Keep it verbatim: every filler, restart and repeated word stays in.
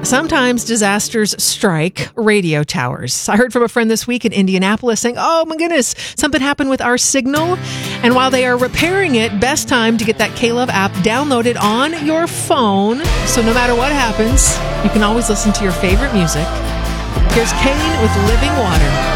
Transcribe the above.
Sometimes disasters strike radio towers. I heard from a friend this week in Indianapolis saying, oh my goodness, something happened with our signal. And while they are repairing it, best time to get that K-Love app downloaded on your phone. So no matter what happens, you can always listen to your favorite music. Here's Kane with Living Water.